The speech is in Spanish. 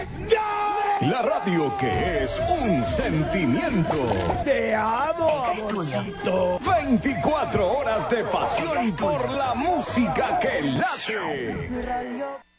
La radio que es un sentimiento. Te amo, amorcito. 24 horas de pasión por la música que late.